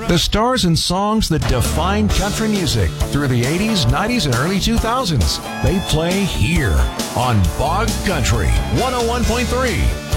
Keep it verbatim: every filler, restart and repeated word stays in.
The stars and songs that defined country music through the eighties, nineties, and early two thousands. They play here on Bog Country one oh one point three.